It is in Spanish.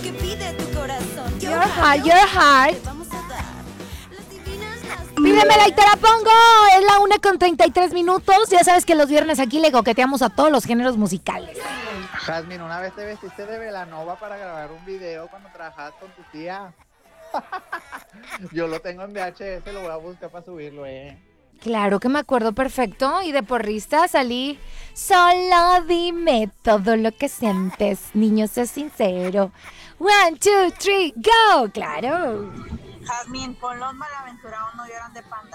que pide tu corazón. Your heart, your heart. Te vamos a dar las divinas, las Pídemela y te la pongo. Es la 1:33. Ya sabes que los viernes aquí le coqueteamos a todos los géneros musicales. Jazmín, una vez te vestiste de Belanova para grabar un video cuando trabajabas con tu tía. Yo lo tengo en VHS, lo voy a buscar para subirlo, Claro que me acuerdo perfecto. Y de porrista salí. Solo dime todo lo que sientes. Niño, sé sincero. 1, 2, 3, go. Claro. Jazmín, con los malaventurados no lloran de panda.